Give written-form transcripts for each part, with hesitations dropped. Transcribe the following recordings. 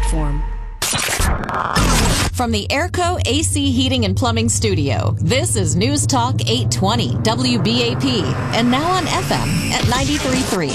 platform. From the Airco AC Heating and Plumbing Studio, this is News Talk 820 WBAP, and now on FM at 93.3.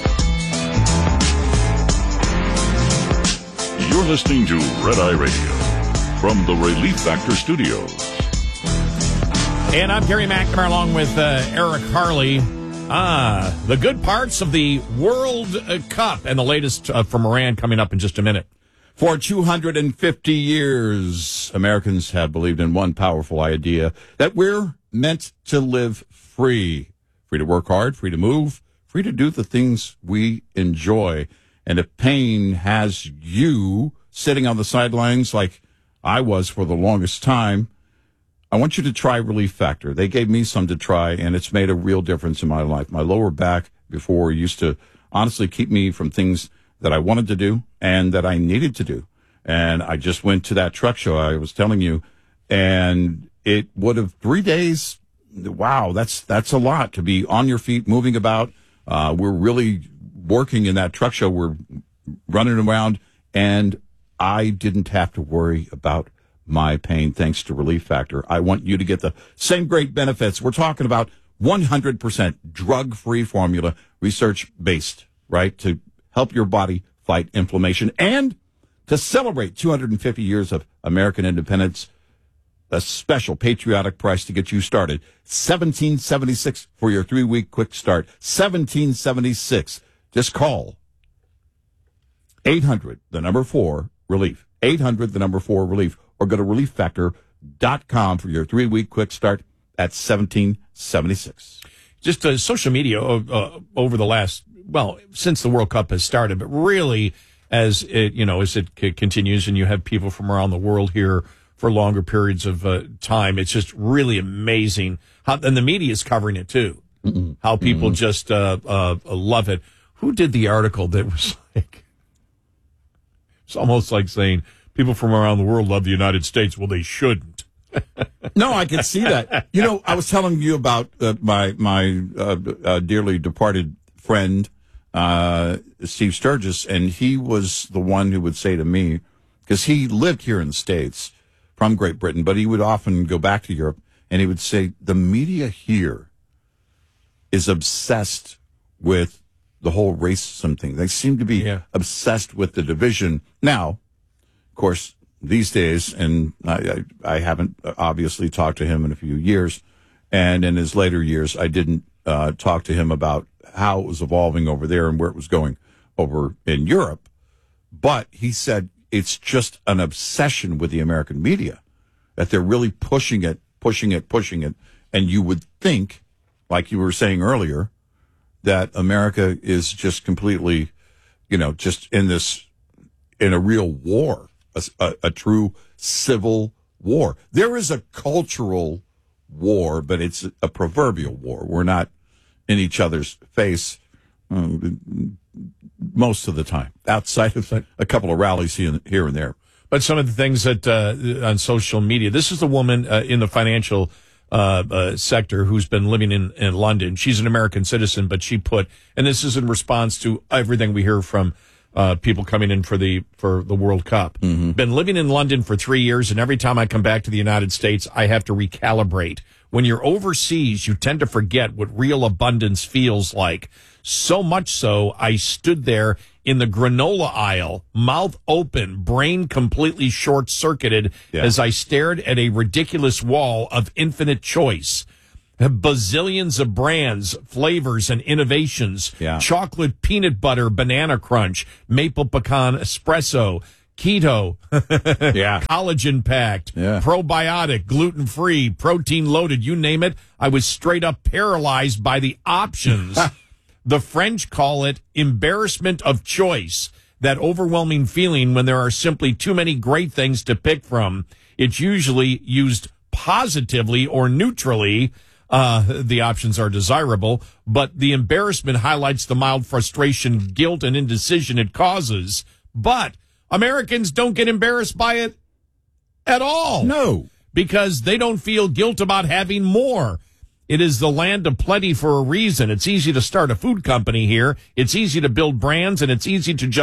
You're listening to Red Eye Radio from the Relief Factor Studios. And I'm Gary McNamara along with Eric Harley. The good parts of the World Cup and the latest from Iran coming up in just a minute. For 250 years, Americans have believed in one powerful idea, that we're meant to live free. Free to work hard, free to move, free to do the things we enjoy. And if pain has you sitting on the sidelines like I was for the longest time, I want you to try Relief Factor. They gave me some to try, and it's made a real difference in my life. My lower back before used to honestly keep me from things that I wanted to do and that I needed to do. And I just went to that truck show I was telling you, and it would have 3 days. Wow, that's a lot to be on your feet, moving about. We're really working in that truck show. We're running around, and I didn't have to worry about my pain thanks to Relief Factor. I want you to get the same great benefits. We're talking about 100% drug-free formula, research-based, right, to help your body fight inflammation and to celebrate 250 years of American independence. A special patriotic price to get you started. $17.76 for your 3-week quick start. $17.76. Just call 800-4-RELIEF. 800-4-RELIEF. Or go to relieffactor.com for your 3-week quick start at $17.76. Just social media over the last, since the World Cup has started, but really as it continues and you have people from around the world here for longer periods of time, it's just really amazing how, and the media is covering it too, how people just love it. Who did the article that was like, it's almost like saying, people from around the world love the United States. Well, they shouldn't. No, I can see that. I was telling you about my dearly departed friend, Steve Sturgis, and he was the one who would say to me, because he lived here in the States from Great Britain, but he would often go back to Europe, and he would say, the media here is obsessed with the whole racism thing. They seem to be obsessed with the division. Now, of course, these days, and I haven't obviously talked to him in a few years, and in his later years, I didn't talk to him about how it was evolving over there and where it was going over in Europe. But he said it's just an obsession with the American media, that they're really pushing it. And you would think, like you were saying earlier, that America is just completely, just in a real war. A true civil war. There is a cultural war, but it's a proverbial war. We're not in each other's face most of the time, outside of a couple of rallies here and there. But some of the things that on social media, this is the woman in the financial sector who's been living in London. She's an American citizen, but she put, and this is in response to everything we hear from people coming in for the World Cup. Been living in London for 3 years, and every time I come back to the United States, I have to recalibrate. When you're overseas, you tend to forget what real abundance feels like. So much so, I stood there in the granola aisle, mouth open, brain completely short-circuited, as I stared at a ridiculous wall of infinite choice. Bazillions of brands, flavors, and innovations. Chocolate, peanut butter, banana crunch, maple pecan espresso, keto, collagen packed, probiotic, gluten free, protein loaded, you name it. I was straight up paralyzed by the options. The French call it embarrassment of choice, that overwhelming feeling when there are simply too many great things to pick from. It's usually used positively or neutrally. The options are desirable, but the embarrassment highlights the mild frustration, guilt, and indecision it causes. But Americans don't get embarrassed by it at all. No. Because they don't feel guilt about having more. It is the land of plenty for a reason. It's easy to start a food company here. It's easy to build brands, and it's easy to just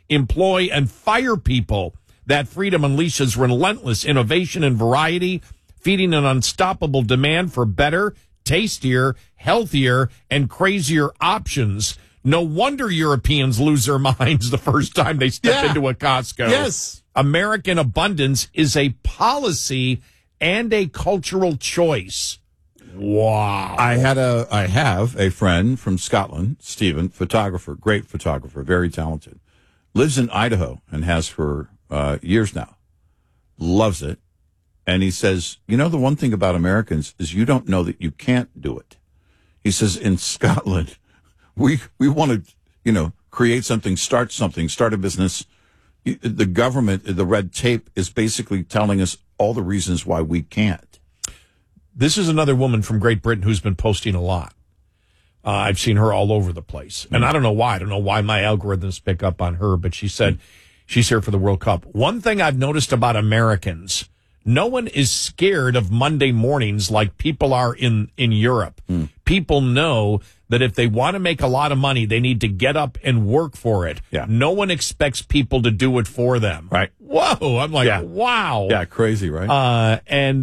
employ, and fire people. That freedom unleashes relentless innovation and variety, feeding an unstoppable demand for better, tastier, healthier, and crazier options. No wonder Europeans lose their minds the first time they step into a Costco. Yes. American abundance is a policy and a cultural choice. Wow. I have a friend from Scotland, Stephen, photographer, great photographer, very talented. Lives in Idaho and has for years now. Loves it. And he says, you know, the one thing about Americans is you don't know that you can't do it. He says, in Scotland, we want to, you know, create something, start a business. The government, the red tape is basically telling us all the reasons why we can't. This is another woman from Great Britain who's been posting a lot. I've seen her all over the place. And I don't know why. I don't know why my algorithms pick up on her, but she said she's here for the World Cup. One thing I've noticed about Americans, no one is scared of Monday mornings like people are in Europe. People know that if they want to make a lot of money, they need to get up and work for it. Yeah. No one expects people to do it for them. Right. Whoa. I'm like, wow. Yeah, crazy, right?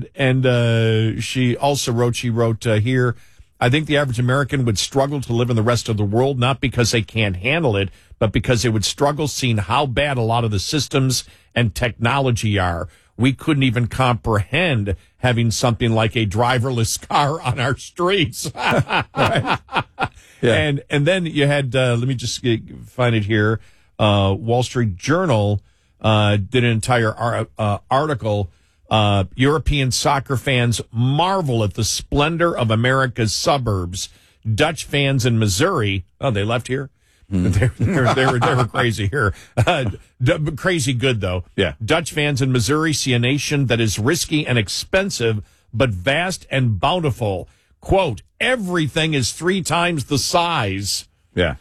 She also wrote here, I think the average American would struggle to live in the rest of the world, not because they can't handle it, but because they would struggle seeing how bad a lot of the systems and technology are. We couldn't even comprehend having something like a driverless car on our streets. Right. Yeah. And then you had, let me just find it here. Wall Street Journal did an entire article. European soccer fans marvel at the splendor of America's suburbs. Dutch fans in Missouri, oh, they left here? They were crazy here. Crazy good, though. Yeah. Dutch fans in Missouri see a nation that is risky and expensive, but vast and bountiful. Quote, everything is 3 times the size. Yeah.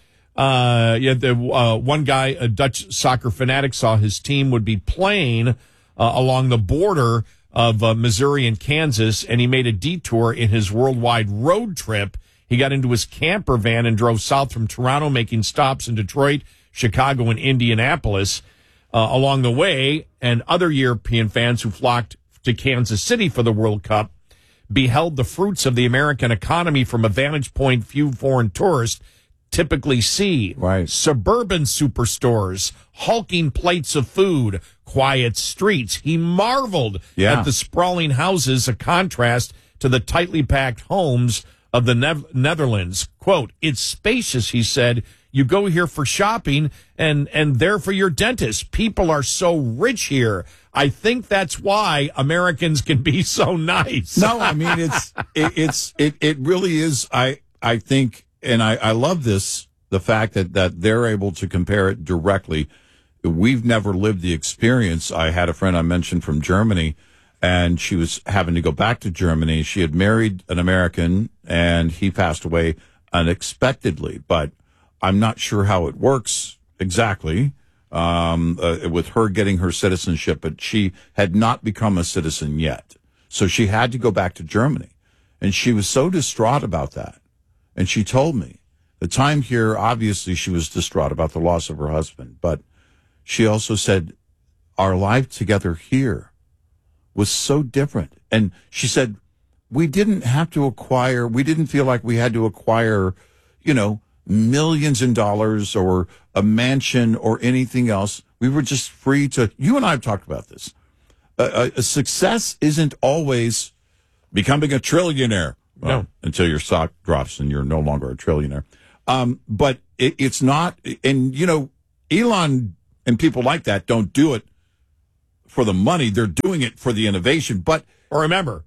One guy, a Dutch soccer fanatic, saw his team would be playing along the border of Missouri and Kansas, and he made a detour in his worldwide road trip. He got into his camper van and drove south from Toronto, making stops in Detroit, Chicago, and Indianapolis along the way. And other European fans who flocked to Kansas City for the World Cup beheld the fruits of the American economy from a vantage point few foreign tourists typically see. Right. Suburban superstores, hulking plates of food, quiet streets. He marveled at the sprawling houses, a contrast to the tightly packed homes of the Netherlands. Quote, it's spacious, he said. You go here for shopping and there for your dentist. People are so rich here. I think that's why Americans can be so nice. No, I mean, it really is. I think, and I love this, the fact that they're able to compare it directly. We've never lived the experience. I had a friend I mentioned from Germany, and she was having to go back to Germany. She had married an American, and he passed away unexpectedly. But I'm not sure how it works exactly with her getting her citizenship. But she had not become a citizen yet. So she had to go back to Germany. And she was so distraught about that. And she told me the time here, obviously, she was distraught about the loss of her husband. But she also said, our life together here was so different. And she said, we didn't feel like we had to acquire, millions in dollars or a mansion or anything else. We were just free to, you and I have talked about this. A success isn't always becoming a trillionaire. No. Until your stock drops and you're no longer a trillionaire. But it's not, and Elon and people like that don't do it for the money. They're doing it for the innovation. But remember,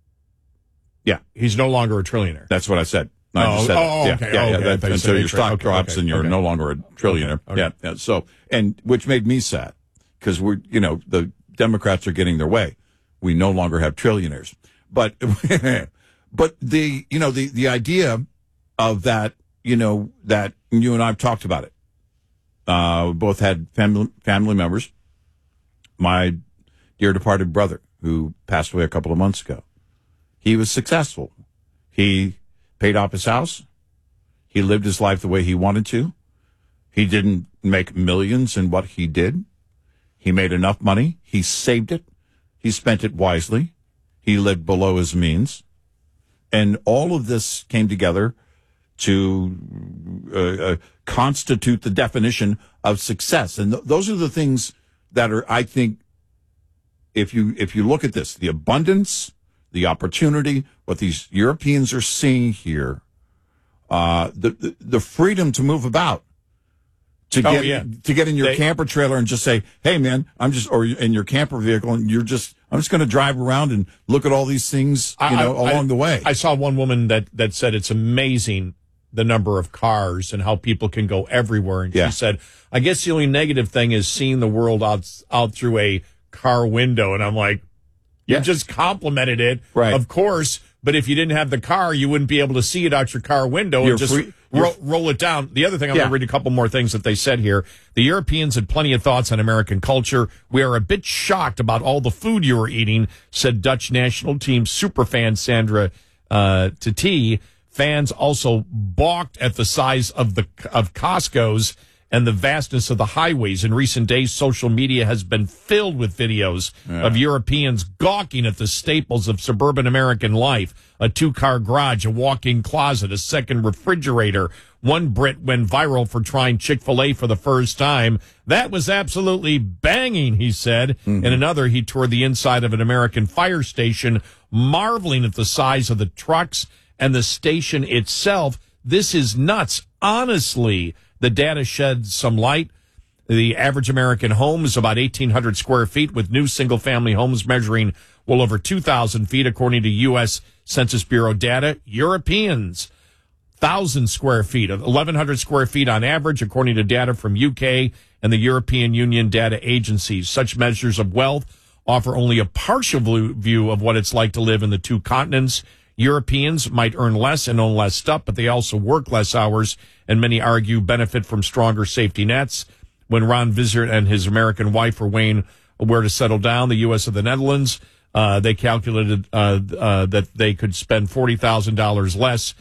he's no longer a trillionaire. That's what I said. Okay. Until your stock drops and you're no longer a trillionaire. Okay. Yeah. So, and which made me sad because the Democrats are getting their way. We no longer have trillionaires. But, but the idea of that, that you and I have talked about it. Both had family members. My dear departed brother, who passed away a couple of months ago, he was successful. He paid off his house. He lived his life the way he wanted to. He didn't make millions in what he did. He made enough money. He saved it. He spent it wisely. He lived below his means. And all of this came together to constitute the definition of success. And those are the things that are, I think, if you look at this, the abundance, the opportunity, what these Europeans are seeing here, the freedom to move about, to get in your camper trailer and just say, hey man, or in your camper vehicle, and I'm just going to drive around and look at all these things, along the way. I saw one woman that said it's amazing the number of cars and how people can go everywhere. And she said, I guess the only negative thing is seeing the world out through a car window. And I'm like, you just complimented it, right? Of course. But if you didn't have the car, you wouldn't be able to see it out your car window and just roll it down. The other thing, I'm going to read a couple more things that they said here. The Europeans had plenty of thoughts on American culture. We are a bit shocked about all the food you are eating, said Dutch national team superfan Sandra Tati. Fans also balked at the size of Costco's and the vastness of the highways. In recent days, social media has been filled with videos of Europeans gawking at the staples of suburban American life: a 2-car garage, a walk-in closet, a second refrigerator. One Brit went viral for trying Chick-fil-A for the first time. That was absolutely banging, he said. Mm-hmm. In another, he toured the inside of an American fire station, marveling at the size of the trucks and the station itself. This is nuts. Honestly, the data sheds some light. The average American home is about 1,800 square feet, with new single-family homes measuring well over 2,000 feet, according to U.S. Census Bureau data. Europeans, 1,000 square feet, 1,100 square feet on average, according to data from UK and the European Union data agencies. Such measures of wealth offer only a partial view of what it's like to live in the two continents. Europeans might earn less and own less stuff, but they also work less hours, and many argue benefit from stronger safety nets. When Ron Vizard and his American wife were weighing where to settle down, the U.S. or the Netherlands, they calculated that they could spend $40,000 less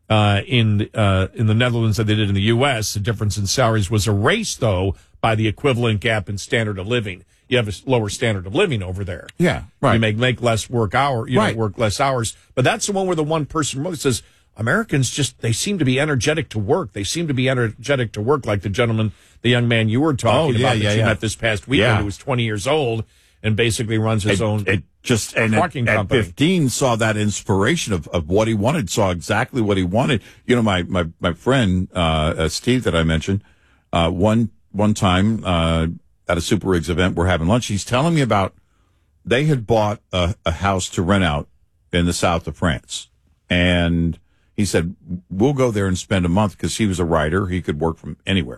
in the Netherlands than they did in the U.S. The difference in salaries was erased, though, by the equivalent gap in standard of living. You have a lower standard of living over there. Yeah, right. You make less work hour. Work less hours. But that's the one where the one person says Americans they seem to be energetic to work. They seem to be energetic to work, like the young man you were talking about that you met this past weekend, who was 20 years old and basically runs his own trucking company. At 15, saw that inspiration of what he wanted, saw exactly what he wanted. My friend Steve that I mentioned, one time at a Super Rigs event, we're having lunch. He's telling me about they had bought a house to rent out in the south of France. And he said, we'll go there and spend a month, because he was a writer. He could work from anywhere.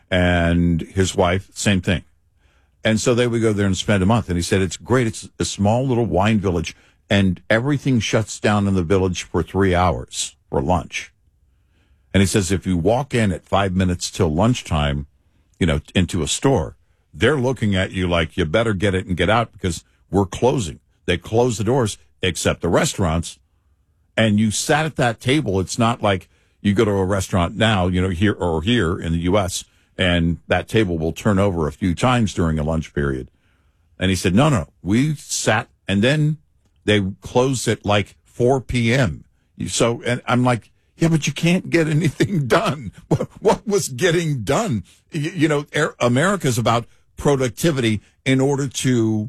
And his wife, same thing. And so they would go there and spend a month. And he said, it's great. It's a small little wine village, and everything shuts down in the village for 3 hours for lunch. And he says, if you walk in at 5 minutes till lunchtime, into a store, they're looking at you like you better get it and get out, because we're closing. They close the doors, except the restaurants. And you sat at that table. It's not like you go to a restaurant now, here in the U.S., and that table will turn over a few times during a lunch period. And he said, no, we sat, and then they closed at like 4 p.m. And I'm like, yeah, but you can't get anything done. What was getting done? America's about productivity in order to,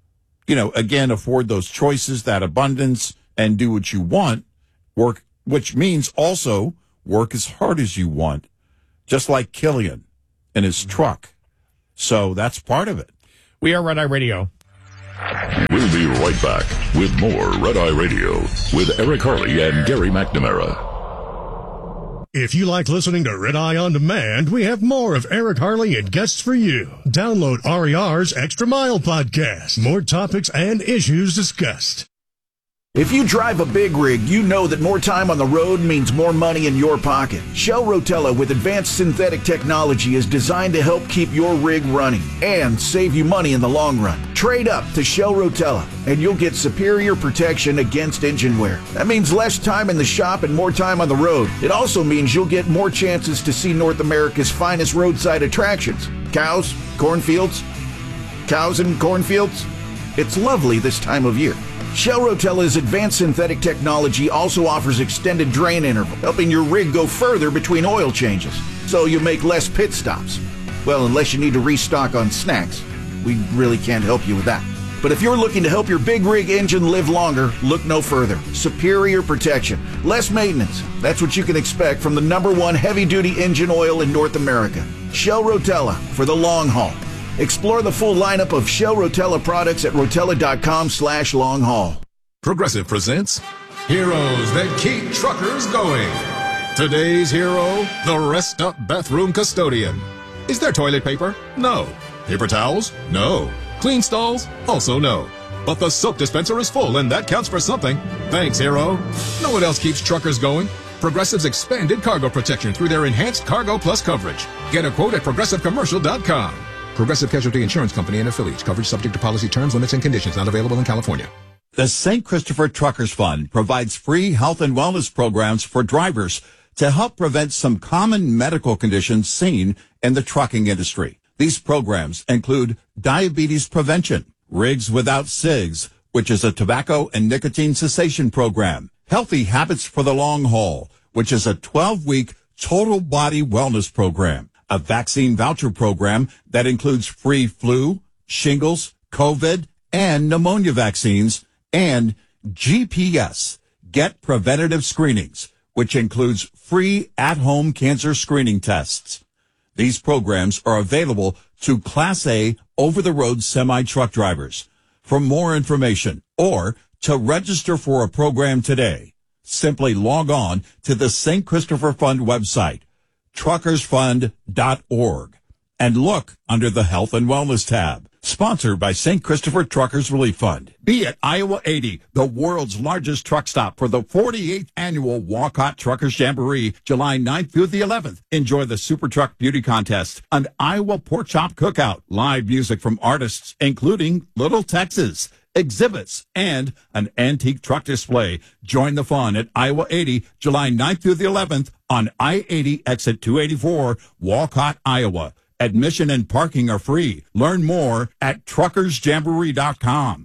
again, afford those choices, that abundance, and do what you want. Work, which means also work as hard as you want, just like Killian and his truck. So that's part of it. We are Red Eye Radio. We'll be right back with more Red Eye Radio with Eric Harley and Gary McNamara. If you like listening to Red Eye On Demand, we have more of Eric Harley and guests for you. Download RER's Extra Mile podcast. More topics and issues discussed. If you drive a big rig, you know that more time on the road means more money in your pocket. Shell Rotella with advanced synthetic technology is designed to help keep your rig running and save you money in the long run. Trade up to Shell Rotella, and you'll get superior protection against engine wear. That means less time in the shop and more time on the road. It also means you'll get more chances to see North America's finest roadside attractions. Cows, cornfields. Cows and cornfields. It's lovely this time of year. Shell Rotella's advanced synthetic technology also offers extended drain interval, helping your rig go further between oil changes, so you make less pit stops. Well, unless you need to restock on snacks. We really can't help you with that. But if you're looking to help your big rig engine live longer, look no further. Superior protection, less maintenance. That's what you can expect from the #1 heavy-duty engine oil in North America. Shell Rotella for the long haul. Explore the full lineup of Shell Rotella products at rotella.com/long-haul. Progressive presents Heroes That Keep Truckers Going. Today's hero, the Rest Up Bathroom Custodian. Is there toilet paper? No. Paper towels? No. Clean stalls? Also no. But the soap dispenser is full, and that counts for something. Thanks, hero. Know what else keeps truckers going? Progressive's expanded cargo protection through their enhanced Cargo Plus coverage. Get a quote at progressivecommercial.com. Progressive Casualty Insurance Company and affiliates. Coverage subject to policy terms, limits, and conditions. Not available in California. The St. Christopher Truckers Fund provides free health and wellness programs for drivers to help prevent some common medical conditions seen in the trucking industry. These programs include diabetes prevention, Rigs Without Cigs, which is a tobacco and nicotine cessation program, Healthy Habits for the Long Haul, which is a 12-week total body wellness program, a vaccine voucher program that includes free flu, shingles, COVID, and pneumonia vaccines, and GPS, Get Preventative Screenings, which includes free at-home cancer screening tests. These programs are available to Class A over-the-road semi-truck drivers. For more information or to register for a program today, simply log on to the St. Christopher Fund website, truckersfund.org, and look under the Health and Wellness tab. Sponsored by St. Christopher Truckers Relief Fund. Be at Iowa 80, the world's largest truck stop for the 48th annual Walcott Truckers Jamboree, July 9th through the 11th. Enjoy the Super Truck Beauty Contest, an Iowa Pork Chop Cookout, live music from artists, including Little Texas, exhibits, and an antique truck display. Join the fun at Iowa 80, July 9th through the 11th on I-80 exit 284, Walcott, Iowa. Admission and parking are free. Learn more at truckersjamboree.com.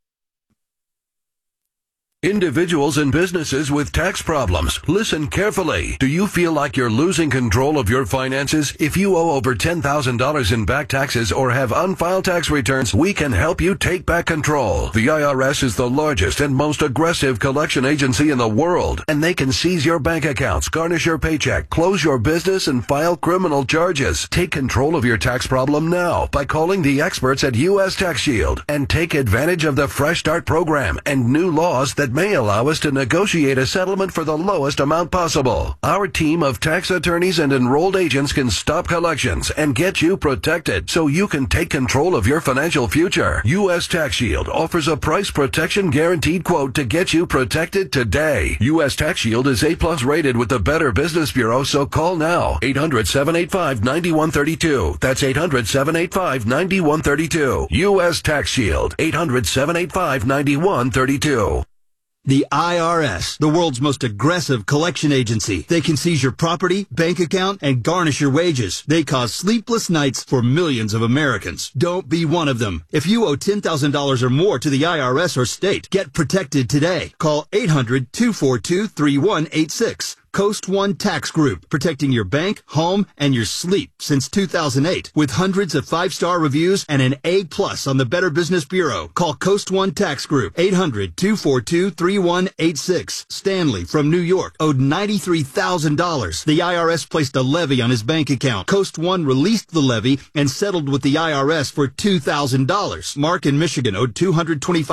Individuals and businesses with tax problems, listen carefully. Do you feel like you're losing control of your finances? If you owe over $10,000 in back taxes or have unfiled tax returns, we can help you take back control. The IRS is the largest and most aggressive collection agency in the world, and they can seize your bank accounts, garnish your paycheck, close your business, and file criminal charges. Take control of your tax problem now by calling the experts at U.S. Tax Shield and take advantage of the Fresh Start program and new laws that may allow us to negotiate a settlement for the lowest amount possible. Our team of tax attorneys and enrolled agents can stop collections and get you protected so you can take control of your financial future. U.S. Tax Shield offers a price protection guaranteed quote to get you protected today. U.S. Tax Shield is A+ rated with the Better Business Bureau, so call now. 800-785-9132. That's 800-785-9132. U.S. Tax Shield. 800-785-9132. The IRS, the world's most aggressive collection agency. They can seize your property, bank account, and garnish your wages. They cause sleepless nights for millions of Americans. Don't be one of them. If you owe $10,000 or more to the IRS or state, get protected today. Call 800-242-3186. Coast One Tax Group, protecting your bank, home, and your sleep since 2008. With hundreds of 5-star reviews and an A+ on the Better Business Bureau. Call Coast One Tax Group, 800-242-3186. Stanley from New York owed $93,000. The IRS placed a levy on his bank account. Coast One released the levy and settled with the IRS for $2,000. Mark in Michigan owed $225.